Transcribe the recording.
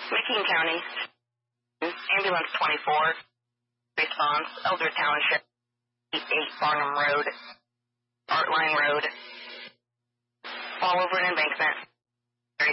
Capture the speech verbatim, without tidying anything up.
McKean County, Ambulance twenty-four, response, Elder Township, eight Barnum Road, Artline Road, fall over an